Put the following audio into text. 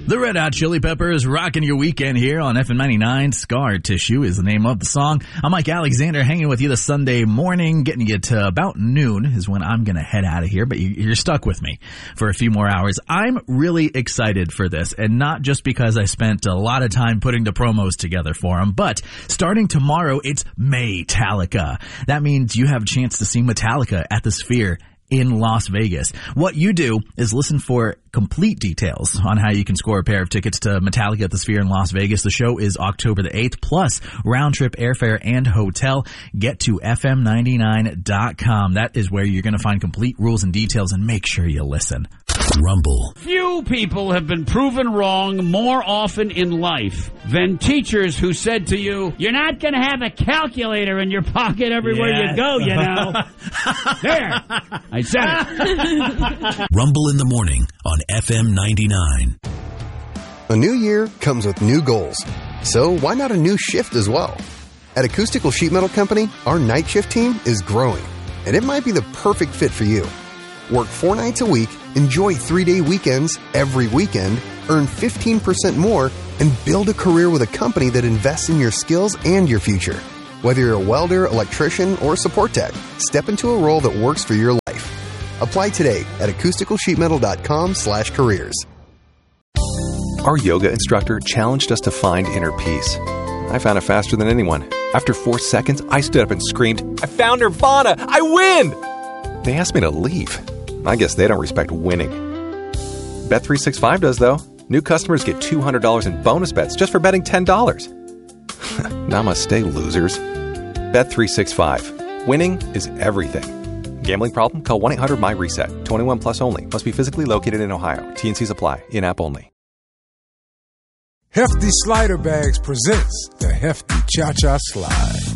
The Red Hot Chili Peppers rocking your weekend here on FM 99. Scar Tissue is the name of the song. I'm Mike Alexander hanging with you this Sunday morning, getting you to about noon is when I'm going to head out of here, but you're stuck with me for a few more hours. I'm really excited for this, and not just because I spent a lot of time putting the promos together for them, but starting tomorrow, it's Maytallica. That means you have a chance to see Metallica at the Sphere in Las Vegas. What you do is listen for complete details on how you can score a pair of tickets to Metallica at the Sphere in Las Vegas. The show is October the 8th, plus round-trip airfare and hotel. Get to fm99.com. That is where you're going to find complete rules and details, and make sure you listen. Rumble. Few people have been proven wrong more often in life than teachers who said to you, "You're not going to have a calculator in your pocket everywhere you go, you know." There. I said it. Rumble in the morning on FM 99. A new year comes with new goals. So why not a new shift as well? At Acoustical Sheet Metal Company, our night shift team is growing, and it might be the perfect fit for you. Work 4 nights a week, enjoy 3-day weekends every weekend, earn 15% more, and build a career with a company that invests in your skills and your future. Whether you're a welder, electrician, or support tech, step into a role that works for your life. Apply today at acousticalsheetmetal.com/careers. Our yoga instructor challenged us to find inner peace. I found it faster than anyone. After 4 seconds, I stood up and screamed, "I found Nirvana! I win!" They asked me to leave. I guess they don't respect winning. Bet365 does, though. New customers get $200 in bonus bets just for betting $10. Namaste, losers. Bet365. Winning is everything. Gambling problem? Call 1-800-MY-RESET. 21 plus only. Must be physically located in Ohio. T&Cs apply. In-app only. Hefty Slider Bags presents the Hefty Cha-Cha Slide.